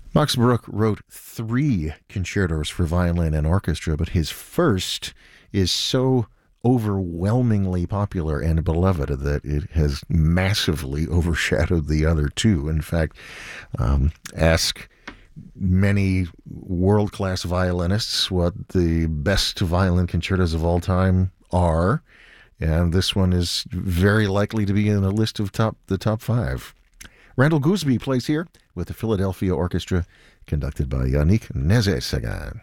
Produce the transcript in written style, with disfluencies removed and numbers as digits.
Max Bruch wrote three concertos for violin and orchestra, but his first is so overwhelmingly popular and beloved that it has massively overshadowed the other two. In fact, ask many world class violinists what the best violin concertos of all time are, and this one is very likely to be in the list of the top five. Randall Gooseby plays here with the Philadelphia Orchestra, conducted by Yannick Nézet-Séguin.